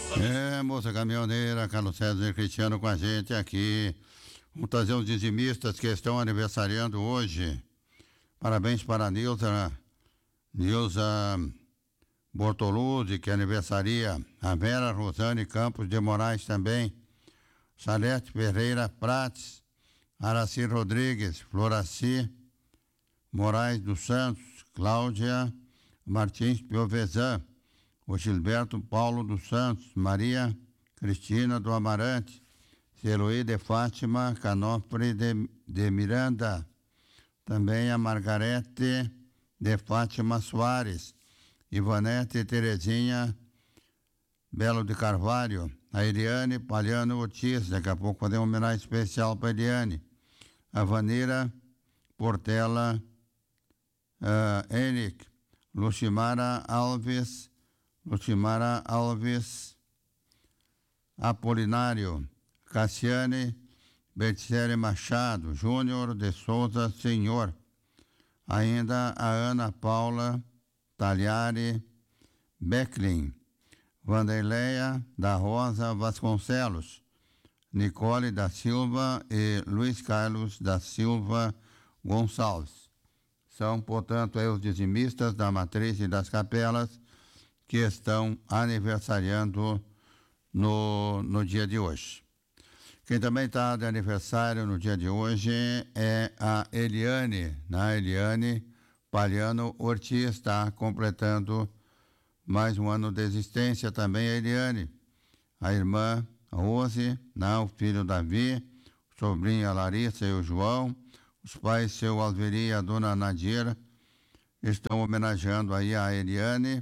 Moça caminhoneira, Carlos César e Cristiano com a gente aqui. Vamos trazer os dizimistas que estão aniversariando hoje. Parabéns para a Nilza Bortoluzzi, que aniversaria. A Vera Rosane Campos de Moraes também. Salete Ferreira Prates, Araci Rodrigues, Floraci Moraes dos Santos, Cláudia Martins Piovesan, o Gilberto Paulo dos Santos, Maria Cristina do Amarante, Celuí de Fátima Canofre de Miranda, também a Margarete de Fátima Soares, Ivanete Terezinha Belo de Carvalho, a Eliane Palhano Ortiz, daqui a pouco fazer uma homenagem especial para a Eliane, a Vanira Portela Henrique, Lucimara Alves Apolinário, Cassiane Berticelli Machado, Júnior de Souza Senhor, ainda a Ana Paula Talhari Becklin, Vanderleia da Rosa Vasconcelos, Nicole da Silva e Luiz Carlos da Silva Gonçalves. São, portanto, os dizimistas da Matriz e das Capelas que estão aniversariando no dia de hoje. Quem também está de aniversário no dia de hoje é a Eliane, Eliane Palhano Ortiz, está completando mais um ano de existência também a Eliane, a irmã Rose, o filho Davi, sobrinha Larissa e o João, os pais seu Alveri e a dona Nadira estão homenageando aí a Eliane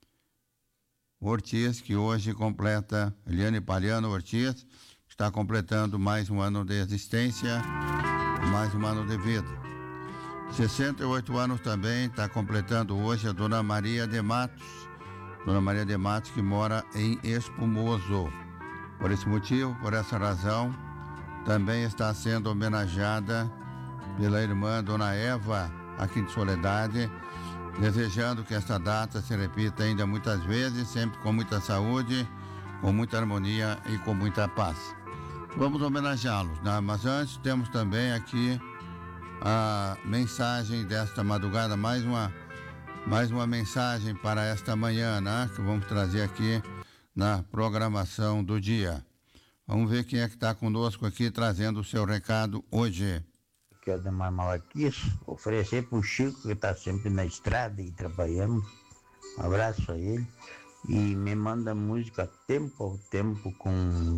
Ortiz, que hoje completa, Eliane Palhano Ortiz, está completando mais um ano de existência, mais um ano de vida. 68 anos também está completando hoje a dona Maria de Matos, que mora em Espumoso. Por esse motivo, por essa razão, também está sendo homenageada pela irmã Dona Eva, aqui de Soledade, desejando que esta data se repita ainda muitas vezes, sempre com muita saúde, com muita harmonia e com muita paz. Vamos homenageá-los, mas antes temos também aqui a mensagem desta madrugada, mais uma mensagem para esta manhã, que vamos trazer aqui na programação do dia. Vamos ver quem é que está conosco aqui trazendo o seu recado hoje. Que é o Ademar Malaquias, oferecer para o Chico, que está sempre na estrada e trabalhando. Um abraço a ele. E me manda música tempo ao tempo com...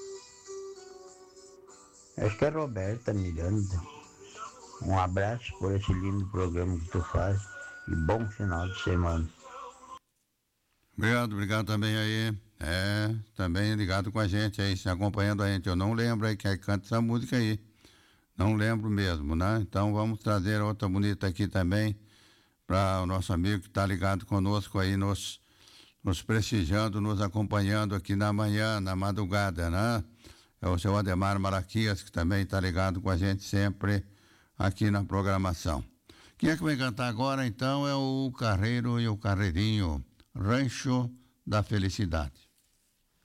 acho que é Roberta Miranda. Um abraço por esse lindo programa que tu faz e bom final de semana. Obrigado também aí. Também ligado com a gente aí, se acompanhando a gente. Eu não lembro aí quem canta essa música aí. Não lembro mesmo, Então vamos trazer outra bonita aqui também para o nosso amigo que está ligado conosco aí, nos prestigiando, nos acompanhando aqui na manhã, na madrugada, É o seu Ademar Malaquias, que também está ligado com a gente sempre aqui na programação. Quem é que vai cantar agora, então, é o Carreiro e o Carreirinho, Rancho da Felicidade.